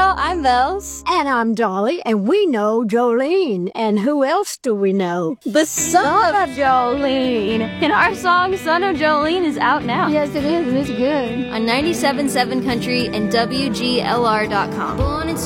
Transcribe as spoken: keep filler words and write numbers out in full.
I'm Bells. And I'm Dolly, and we know Jolene. And who else do we know? The son of Jolene. And our song, Son of Jolene, is out now. Yes, it is. It's good. On ninety-seven point seven Country and W G L R dot com. Born in